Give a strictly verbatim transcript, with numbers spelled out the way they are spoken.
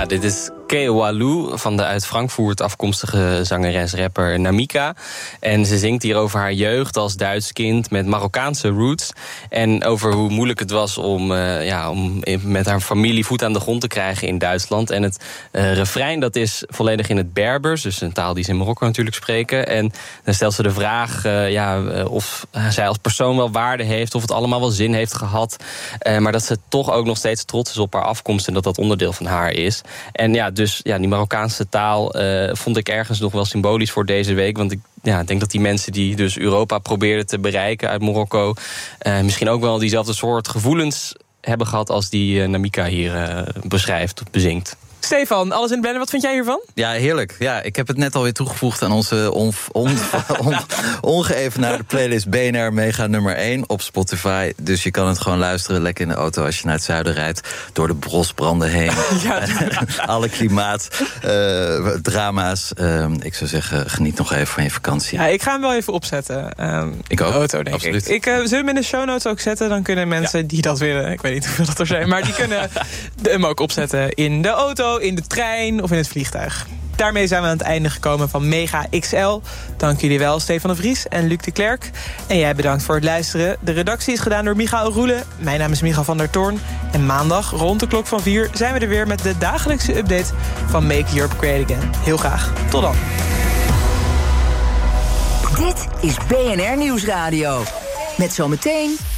Ja, dit is Keoalou van de uit Frankfurt afkomstige zangeres-rapper Namika. En ze zingt hier over haar jeugd als Duits kind met Marokkaanse roots. En over hoe moeilijk het was om, uh, ja, om met haar familie voet aan de grond te krijgen in Duitsland. En het uh, refrein dat is volledig in het Berbers, dus een taal die ze in Marokko natuurlijk spreken. En dan stelt ze de vraag uh, ja, of zij als persoon wel waarde heeft, of het allemaal wel zin heeft gehad. Uh, maar dat ze toch ook nog steeds trots is op haar afkomst en dat dat onderdeel van haar is. En ja, dus ja, die Marokkaanse taal uh, vond ik ergens nog wel symbolisch voor deze week. Want ik ja, denk dat die mensen die dus Europa probeerden te bereiken uit Marokko Uh, misschien ook wel diezelfde soort gevoelens hebben gehad als die uh, Namika hier uh, beschrijft of bezingt. Stefan, alles in het blender, wat vind jij hiervan? Ja, heerlijk. Ja, ik heb het net alweer toegevoegd aan onze on, on, on, ongeëvenaarde playlist B N R Mega nummer één op Spotify. Dus je kan het gewoon luisteren lekker in de auto als je naar het zuiden rijdt. Door de bosbranden heen. Ja, alle klimaatdrama's. Uh, uh, ik zou zeggen, geniet nog even van je vakantie. Ja, ik ga hem wel even opzetten. Um, ik ook, de auto, denk absoluut. Ik, ik uh, zullen we hem in de show notes ook zetten? Dan kunnen mensen ja. die dat willen, ik weet niet hoeveel dat er zijn, maar die kunnen hem ook opzetten in de auto, in de trein of in het vliegtuig. Daarmee zijn we aan het einde gekomen van Mega X L. Dank jullie wel, Stefan de Vries en Luc de Klerk. En jij bedankt voor het luisteren. De redactie is gedaan door Michael Roelen. Mijn naam is Michael van der Toorn. En maandag rond de klok van vier zijn we er weer met de dagelijkse update van Make Europe Great Again. Heel graag. Tot dan. Dit is B N R Nieuwsradio. Met zometeen